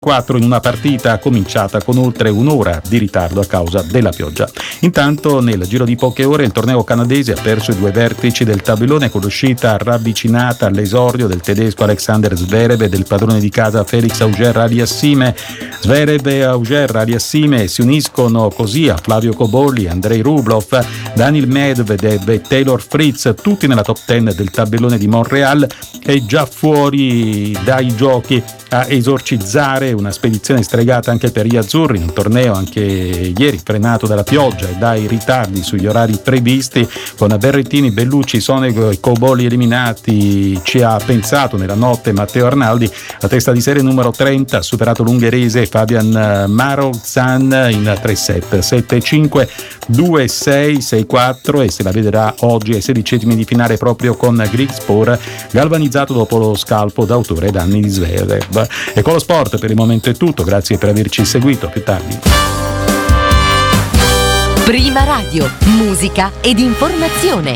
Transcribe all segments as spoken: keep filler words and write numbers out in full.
quattro in una partita cominciata con oltre un'ora di ritardo a causa della pioggia. Intanto nel giro di poche ore il torneo canadese ha perso i due vertici del tabellone con l'uscita ravvicinata all'esordio del tedesco Alexander Zverev e del padrone di casa Felix Auger-Aliassime. Zverev e Auger-Aliassime si uniscono così a Flavio Cobolli, Andrei Rublev, Daniil Medvedev e Taylor Fritz, tutti nella top dieci del tabellone di Montreal, e già fuori dai giochi a esorcizzare una spedizione stregata anche per gli azzurri, un torneo anche ieri frenato dalla pioggia e dai ritardi sugli orari previsti, con Berrettini, Bellucci, Sonego e Cobolli eliminati. Ci ha pensato nella notte Matteo Arnaldi, la testa di serie numero trenta, ha superato l'ungherese Fabian Marozsan in tre set, sette cinque, due sei, sei quattro, e se la vedrà oggi ai sedicesimi di finale proprio con Grigspor, galvanizzato dopo lo scalpo d'autore danni di Zverev. E con lo sport per il momento è tutto, grazie per averci seguito, a più tardi. Prima Radio, musica ed informazione.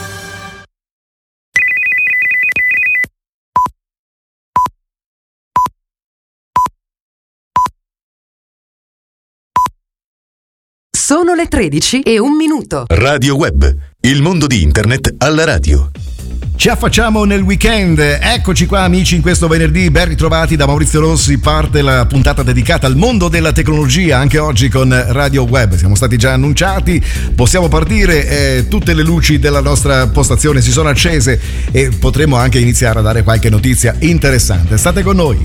Sono le tredici e un minuto. Radio Web, il mondo di internet alla radio. Ci affacciamo nel weekend, eccoci qua amici in questo venerdì, ben ritrovati da Maurizio Rossi, parte la puntata dedicata al mondo della tecnologia, anche oggi con Radio Web, siamo stati già annunciati, possiamo partire, eh, tutte le luci della nostra postazione si sono accese e potremo anche iniziare a dare qualche notizia interessante, state con noi.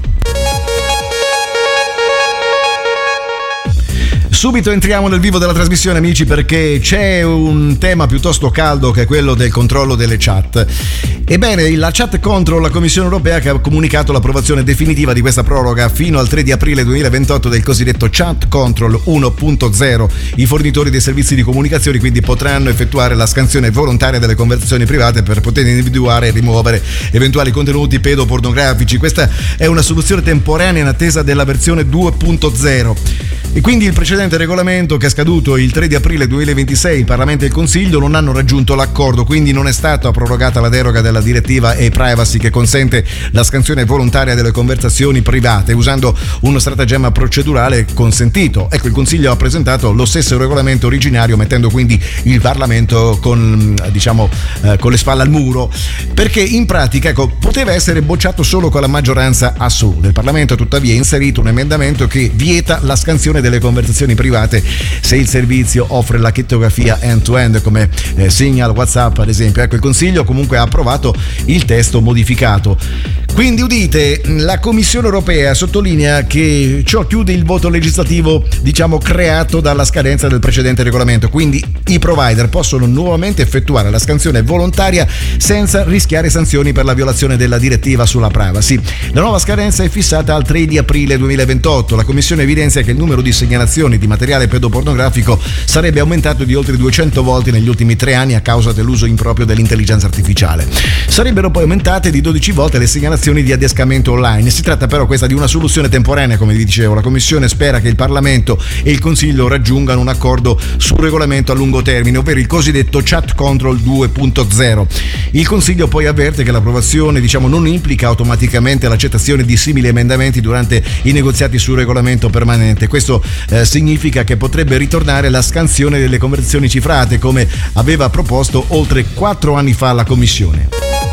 Subito entriamo nel vivo della trasmissione amici, perché c'è un tema piuttosto caldo che è quello del controllo delle chat. Ebbene, la Chat Control, la Commissione Europea che ha comunicato l'approvazione definitiva di questa proroga fino al tre di aprile duemilaventotto del cosiddetto Chat Control uno punto zero. I fornitori dei servizi di comunicazione quindi potranno effettuare la scansione volontaria delle conversazioni private per poter individuare e rimuovere eventuali contenuti pedopornografici. Questa è una soluzione temporanea in attesa della versione due punto zero. E quindi il precedente regolamento, che è scaduto il tre di aprile duemilaventisei, il Parlamento e il Consiglio non hanno raggiunto l'accordo, quindi non è stata prorogata la deroga della direttiva e-privacy che consente la scansione volontaria delle conversazioni private usando uno stratagemma procedurale consentito. Ecco, il Consiglio ha presentato lo stesso regolamento originario, mettendo quindi il Parlamento con, diciamo, eh, con le spalle al muro, perché in pratica, ecco, poteva essere bocciato solo con la maggioranza assoluta. Il Parlamento tuttavia ha inserito un emendamento che vieta la scansione delle conversazioni private se il servizio offre la crittografia end-to-end come eh, Signal, WhatsApp ad esempio. Ecco, il Consiglio comunque ha approvato il testo modificato. Quindi udite, la Commissione Europea sottolinea che ciò chiude il voto legislativo, diciamo, creato dalla scadenza del precedente regolamento, quindi i provider possono nuovamente effettuare la scansione volontaria senza rischiare sanzioni per la violazione della direttiva sulla privacy. La nuova scadenza è fissata al tre di aprile duemilaventotto. La Commissione evidenzia che il numero di segnalazioni di materiale pedopornografico sarebbe aumentato di oltre duecento volte negli ultimi tre anni a causa dell'uso improprio dell'intelligenza artificiale. Sarebbero poi aumentate di dodici volte le segnalazioni di adescamento online. Si tratta però questa di una soluzione temporanea, come vi dicevo. La Commissione spera che il Parlamento e il Consiglio raggiungano un accordo sul regolamento a lungo termine, ovvero il cosiddetto Chat Control due punto zero. Il Consiglio poi avverte che l'approvazione, diciamo, non implica automaticamente l'accettazione di simili emendamenti durante i negoziati sul regolamento permanente. Questo eh, significa che potrebbe ritornare la scansione delle conversazioni cifrate, come aveva proposto oltre quattro anni fa la Commissione.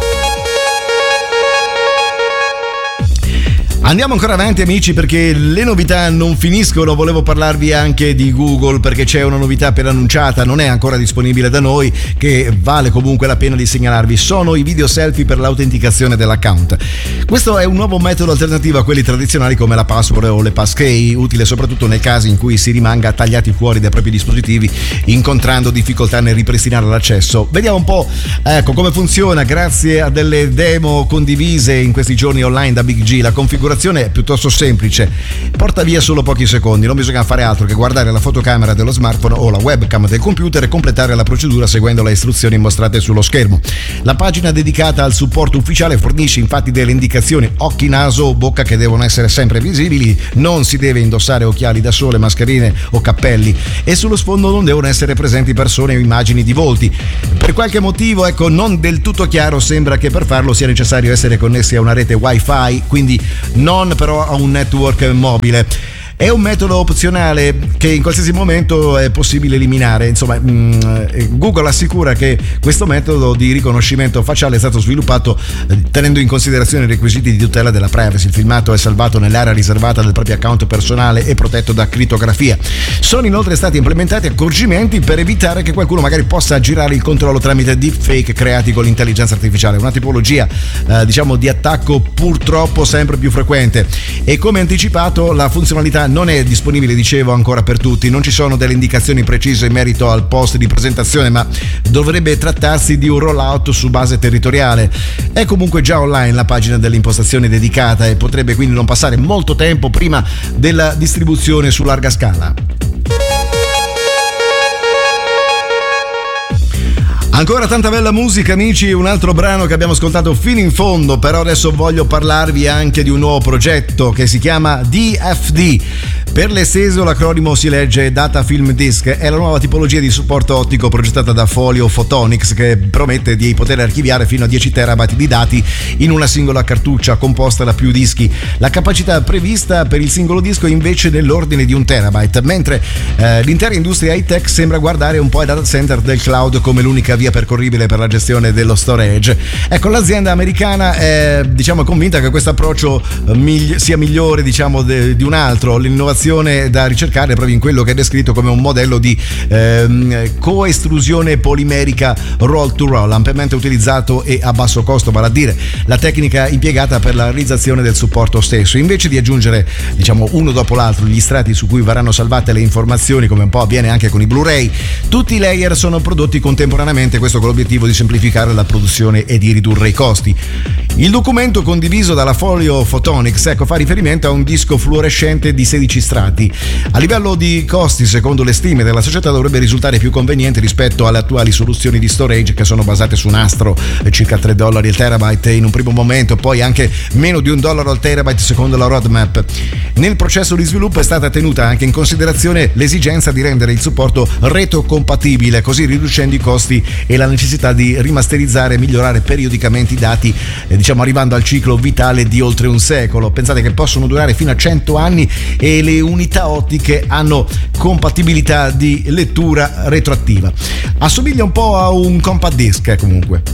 Andiamo ancora avanti amici, perché le novità non finiscono. Volevo parlarvi anche di Google, perché c'è una novità appena annunciata, non è ancora disponibile da noi, che vale comunque la pena di segnalarvi. Sono i video selfie per l'autenticazione dell'account. Questo è un nuovo metodo alternativo a quelli tradizionali come la password o le passkey, utile soprattutto nei casi in cui si rimanga tagliati fuori dai propri dispositivi incontrando difficoltà nel ripristinare l'accesso. Vediamo un po', ecco, come funziona grazie a delle demo condivise in questi giorni online da Big G. La configurazione è piuttosto semplice, porta via solo pochi secondi, non bisogna fare altro che guardare la fotocamera dello smartphone o la webcam del computer e completare la procedura seguendo le istruzioni mostrate sullo schermo. La pagina dedicata al supporto ufficiale fornisce infatti delle indicazioni occhi, naso o bocca che devono essere sempre visibili, non si deve indossare occhiali da sole, mascherine o cappelli e sullo sfondo non devono essere presenti persone o immagini di volti. Per qualche motivo, ecco, non del tutto chiaro, sembra che per farlo sia necessario essere connessi a una rete wifi, quindi non però a un network mobile. È un metodo opzionale che in qualsiasi momento è possibile eliminare. Insomma, Google assicura che questo metodo di riconoscimento facciale è stato sviluppato tenendo in considerazione i requisiti di tutela della privacy. Il filmato è salvato nell'area riservata del proprio account personale e protetto da crittografia. Sono inoltre stati implementati accorgimenti per evitare che qualcuno magari possa aggirare il controllo tramite deepfake creati con l'intelligenza artificiale, una tipologia eh, diciamo di attacco purtroppo sempre più frequente. E come anticipato, la funzionalità non è disponibile, dicevo, ancora per tutti. Non ci sono delle indicazioni precise in merito al post di presentazione, ma dovrebbe trattarsi di un rollout su base territoriale. È comunque già online la pagina delle impostazioni dedicata e potrebbe quindi non passare molto tempo prima della distribuzione su larga scala. Ancora tanta bella musica, amici, un altro brano che abbiamo ascoltato fino in fondo, però adesso voglio parlarvi anche di un nuovo progetto che si chiama D F D. Per l'esteso l'acronimo si legge Data Film Disk, è la nuova tipologia di supporto ottico progettata da Folio Photonics che promette di poter archiviare fino a dieci terabyte di dati in una singola cartuccia composta da più dischi. La capacità prevista per il singolo disco è invece nell'ordine di un terabyte, mentre eh, l'intera industria high tech sembra guardare un po' ai data center del cloud come l'unica via percorribile per la gestione dello storage. Ecco, l'azienda americana è diciamo convinta che questo approccio eh, migli- sia migliore diciamo de- di un altro. L'innovazione da ricercare proprio in quello che è descritto come un modello di ehm, coestrusione polimerica roll to roll, ampiamente utilizzato e a basso costo, vale a dire la tecnica impiegata per la realizzazione del supporto stesso. Invece di aggiungere diciamo uno dopo l'altro gli strati su cui verranno salvate le informazioni, come un po' avviene anche con i Blu-ray, tutti i layer sono prodotti contemporaneamente, questo con l'obiettivo di semplificare la produzione e di ridurre i costi. Il documento condiviso dalla Folio Photonics ecco, fa riferimento a un disco fluorescente di sedici strati. A livello di costi, secondo le stime della società, dovrebbe risultare più conveniente rispetto alle attuali soluzioni di storage che sono basate su nastro, circa tre dollari al terabyte in un primo momento, poi anche meno di un dollaro al terabyte secondo la roadmap. Nel processo di sviluppo è stata tenuta anche in considerazione l'esigenza di rendere il supporto retrocompatibile, così riducendo i costi e la necessità di rimasterizzare e migliorare periodicamente i dati, eh, diciamo arrivando al ciclo vitale di oltre un secolo. Pensate che possono durare fino a cento anni e le unità ottiche hanno compatibilità di lettura retroattiva. Assomiglia un po' a un compact disc eh, comunque.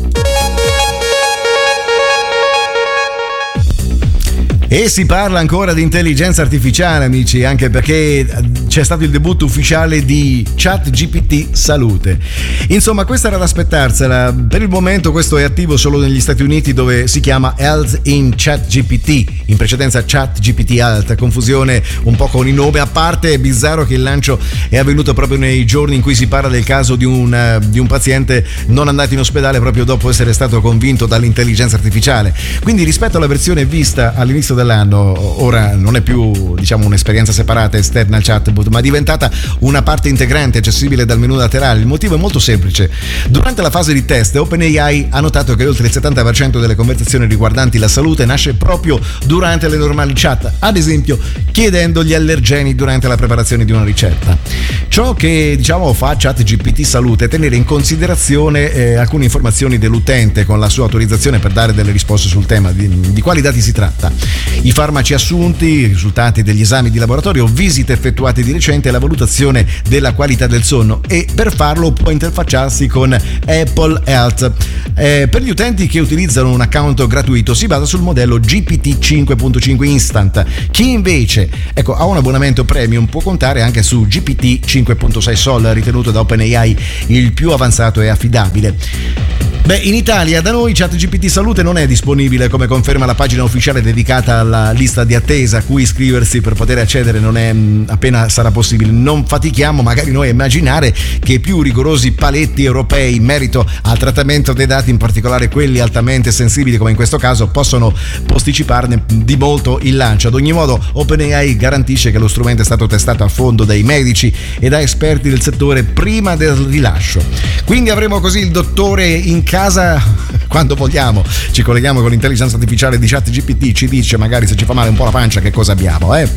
E si parla ancora di intelligenza artificiale, amici, anche perché c'è stato il debutto ufficiale di ChatGPT Salute. Insomma, questa era da aspettarsela. Per il momento questo è attivo solo negli Stati Uniti, dove si chiama Health in ChatGPT, in precedenza ChatGPT Health, confusione un po' con il nome. A parte è bizzarro che il lancio è avvenuto proprio nei giorni in cui si parla del caso di un, di un paziente non andato in ospedale proprio dopo essere stato convinto dall'intelligenza artificiale. Quindi rispetto alla versione vista all'inizio dell'anno, ora non è più diciamo un'esperienza separata esterna al chatbot, ma è diventata una parte integrante accessibile dal menu laterale. Il motivo è molto semplice: durante la fase di test OpenAI ha notato che oltre il settanta per cento delle conversazioni riguardanti la salute nasce proprio durante le normali chat, ad esempio chiedendo gli allergeni durante la preparazione di una ricetta. Ciò che diciamo fa ChatGPT Salute è tenere in considerazione eh, alcune informazioni dell'utente con la sua autorizzazione per dare delle risposte sul tema. Di, di quali dati si tratta? I farmaci assunti, i risultati degli esami di laboratorio, visite effettuate di recente e la valutazione della qualità del sonno, e per farlo può interfacciarsi con Apple Health. Eh, per gli utenti che utilizzano un account gratuito si basa sul modello G P T cinque punto cinque Instant. Chi invece ecco, ha un abbonamento premium può contare anche su G P T cinque punto sei Sol, ritenuto da OpenAI il più avanzato e affidabile. Beh, in Italia da noi ChatGPT Salute non è disponibile, come conferma la pagina ufficiale dedicata alla lista di attesa a cui iscriversi per poter accedere non è appena sarà possibile. Non fatichiamo magari noi a immaginare che i più rigorosi paletti europei in merito al trattamento dei dati, in particolare quelli altamente sensibili come in questo caso, possono posticiparne di molto il lancio. Ad ogni modo OpenAI garantisce che lo strumento è stato testato a fondo dai medici e da esperti del settore prima del rilascio. Quindi avremo così il dottore in casa quando vogliamo. Ci colleghiamo con l'intelligenza artificiale di ChatGPT, ci dice magari se ci fa male un po' la pancia che cosa abbiamo, eh?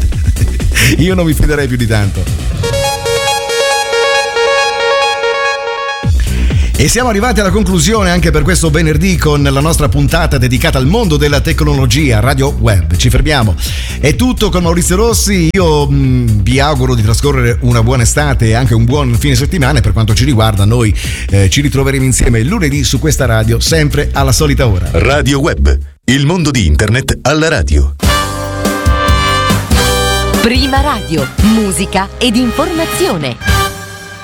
Io non mi fiderei più di tanto. E siamo arrivati alla conclusione anche per questo venerdì con la nostra puntata dedicata al mondo della tecnologia, Radio Web. Ci fermiamo. È tutto con Maurizio Rossi. Io mh, vi auguro di trascorrere una buona estate e anche un buon fine settimana. E per quanto ci riguarda, noi eh, ci ritroveremo insieme lunedì su questa radio, sempre alla solita ora. Radio Web, il mondo di internet alla radio. Prima radio, musica ed informazione.